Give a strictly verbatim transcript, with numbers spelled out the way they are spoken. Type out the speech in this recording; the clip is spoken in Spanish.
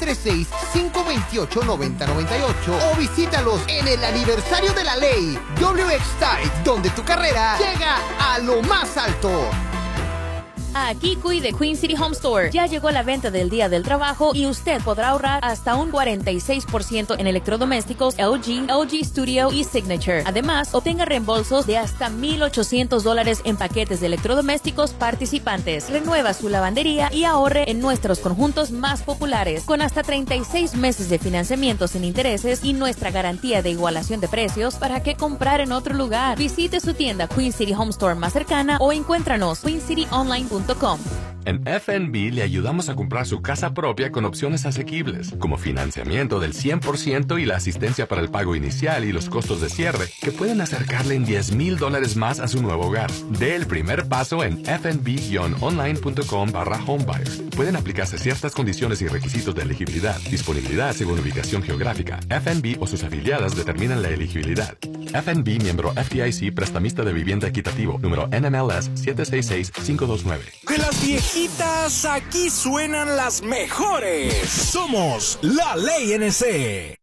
tres seis, cinco dos ocho, nueve cero nueve ocho o visítalos en el aniversario de la ley W X Tide, donde tu carrera llega a lo más alto. Aquí Cuide Queen City Home Store. Ya llegó la venta del Día del Trabajo y usted podrá ahorrar hasta un cuarenta y seis por ciento en electrodomésticos L G, L G Studio y Signature. Además, obtenga reembolsos de hasta mil ochocientos dólares en paquetes de electrodomésticos participantes. Renueva su lavandería y ahorre en nuestros conjuntos más populares, con hasta treinta y seis meses de financiamiento sin intereses y nuestra garantía de igualación de precios. ¿Para qué comprar en otro lugar? Visite su tienda Queen City Home Store más cercana o encuéntranos queen city online punto com. En F N B le ayudamos a comprar su casa propia con opciones asequibles, como financiamiento del cien por ciento y la asistencia para el pago inicial y los costos de cierre, que pueden acercarle en diez mil dólares más a su nuevo hogar. Dé el primer paso en f n b guion online punto com barra homebuyer. Pueden aplicarse ciertas condiciones y requisitos de elegibilidad, disponibilidad según ubicación geográfica. F N B o sus afiliadas determinan la elegibilidad. F N B, miembro F D I C, prestamista de vivienda equitativo, número N M L S siete seis seis cinco dos nueve. Que las viejitas aquí suenan las mejores. Somos La Ley N C.